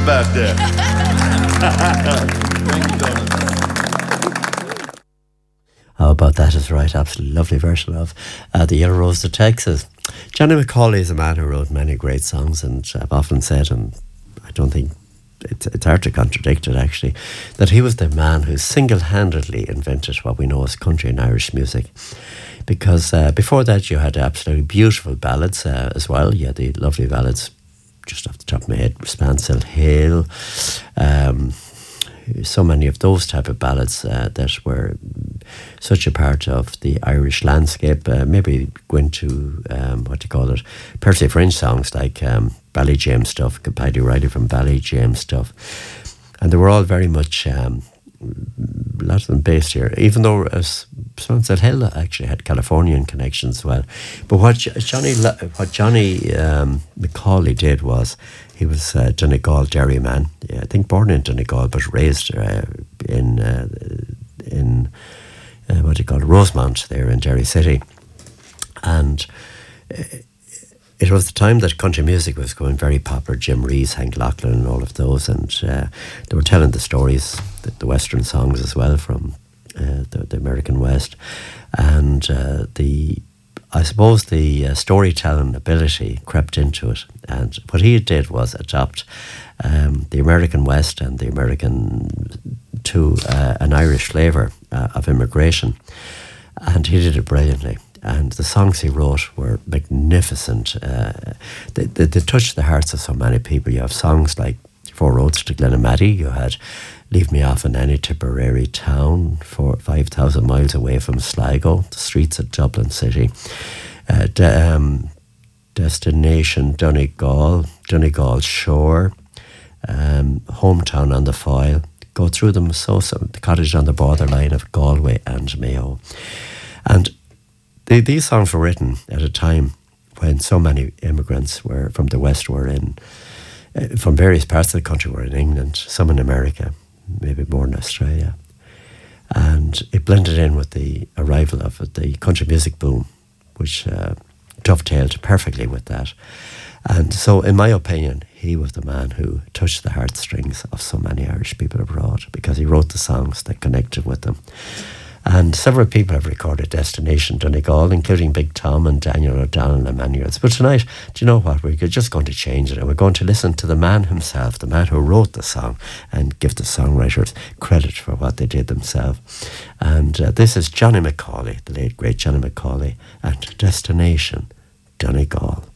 about that. How about that is right, absolutely lovely version of The Yellow Rose of Texas. Johnny McCauley is a man who wrote many great songs, and I've often said, and I don't think it's hard to contradict it actually, that he was the man who single-handedly invented what we know as country and Irish music. Because before that you had absolutely beautiful ballads as well. You had the lovely ballads, just off the top of my head, Spansel Hill, so many of those type of ballads that were such a part of the Irish landscape. Maybe go into Percy French songs like Ballyjames stuff, Paddy Riley from Ballyjames stuff, and they were all very much a lot of them based here, even though Spansel Hill actually had Californian connections as well. But what Johnny McCauley did was, he was a Donegal Derry man. Yeah, I think born in Donegal, but raised in Rosemount there in Derry City. And it was the time that country music was going very popular. Jim Reeves, Hank Lachlan and all of those. And they were telling the stories, the Western songs as well from the American West. And I suppose the storytelling ability crept into it. And what he did was adopt the American West and the American to an Irish flavour of immigration. And he did it brilliantly. And the songs he wrote were magnificent. They touched the hearts of so many people. You have songs like Four Roads to Glenamaddy. You had Leave Me Off in Any Tipperary Town, 5,000 miles away from Sligo, the streets of Dublin City. Destination Donegal, Donegal Shore, Hometown on the Foyle. Go through them, the Cottage on the Borderline of Galway and Mayo. And these songs were written at a time when so many immigrants from the West were in, from various parts of the country, were in England, some in America, maybe more in Australia. And it blended in with the arrival of the country music boom, which dovetailed perfectly with that. And so, in my opinion, he was the man who touched the heartstrings of so many Irish people abroad, because he wrote the songs that connected with them. And several people have recorded Destination Donegal, including Big Tom and Daniel O'Donnell and Emmanuel. But tonight, do you know what? We're just going to change it, and we're going to listen to the man himself, the man who wrote the song, and give the songwriters credit for what they did themselves. And this is Johnny McCauley, the late great Johnny McCauley, and Destination Donegal.